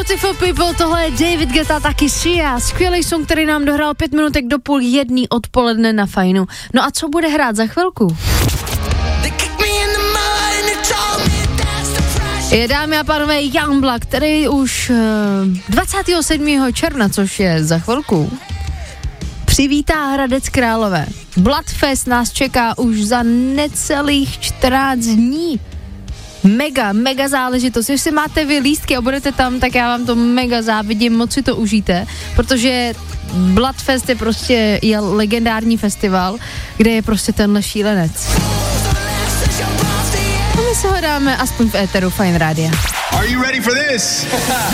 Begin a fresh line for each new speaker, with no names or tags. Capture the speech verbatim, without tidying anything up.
Beautiful People, tohle je David Guetta, taky Sia. Skvělý song, který nám dohrál pět minutek do půl jedný odpoledne na Fajnu. No a co bude hrát za chvilku? Je, dámy a pánové, Youngblood, který už dvacátého sedmého června, což je za chvilku, přivítá Hradec Králové. Bloodfest nás čeká už za necelých čtrnáct dní. Mega, mega záležitost. Když si máte vy lístky a budete tam, tak já vám to mega závidím, moc si to užijte, protože Bloodfest je prostě je legendární festival, kde je prostě tenhle šílenec. A my se ho dáme aspoň v éteru Fajn rádia.
Are you ready for this?